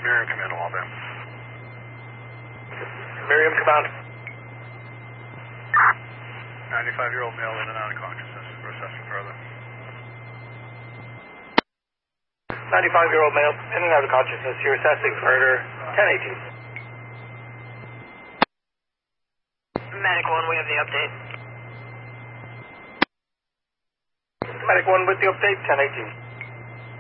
Miriam, command all them. Miriam, command. 95-year-old male in and out of consciousness. We're assessing further. 95-year-old male in and out of consciousness. You're assessing further. 1018. Medic 1, we have the update. Medic 1 with the update, 1018.